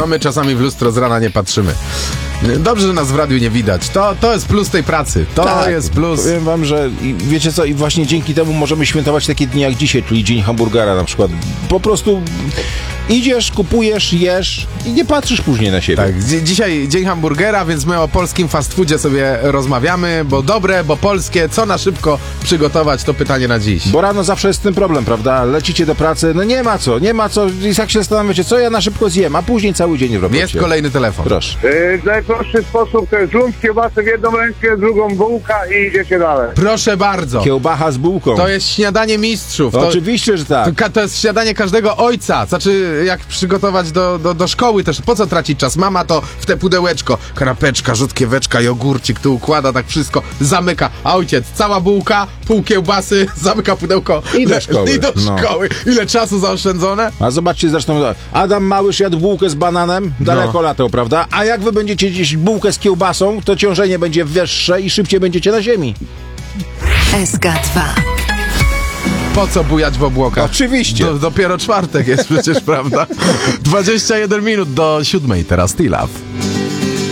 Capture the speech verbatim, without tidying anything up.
No my czasami w lustro z rana nie patrzymy. Dobrze, że nas w radiu nie widać. To, to jest plus tej pracy. To tak, jest plus. Powiem wam, że i wiecie co, i właśnie dzięki temu możemy świętować takie dni jak dzisiaj, czyli Dzień Hamburgera na przykład. Po prostu idziesz, kupujesz, jesz i nie patrzysz później na siebie. Tak, dzi- dzisiaj Dzień Hamburgera, więc my o polskim fast foodzie sobie rozmawiamy, bo dobre, bo polskie, co na szybko przygotować, to pytanie na dziś. Bo rano zawsze jest ten problem, prawda? Lecicie do pracy, no nie ma co, nie ma co. I tak się zastanawiacie, co ja na szybko zjem, a później cały dzień w robocie. Jest kolejny telefon. Proszę. Yy, w najprostszy sposób to jest lump, kiełbasę w jedną rękę, drugą bułka i idziecie dalej. Proszę bardzo. Kiełbacha z bułką. To jest śniadanie mistrzów. To, Oczywiście, że tak. to, ka- to jest śniadanie każdego ojca. Znaczy, jak przygotować do, do, do szkoły też. Po co tracić czas? Mama to w te pudełeczko. Kanapeczka, rzutkieweczka, jogurcik, tu układa tak wszystko, zamyka. A ojciec, cała bułka, pół kiełbasy, zamyka pudełko. I do szkoły. I do No. szkoły. Ile czasu zaoszczędzone? A zobaczcie zresztą, Adam Małysz jadł bułkę z bananem, daleko No. latał, prawda? A jak wy będziecie jeść bułkę z kiełbasą, to ciążenie będzie wyższe i szybciej będziecie na ziemi. S K dwa. Po co bujać w obłokach? Oczywiście. Do, dopiero czwartek jest przecież, prawda? dwadzieścia jeden minut do siódmej, teraz T-Love.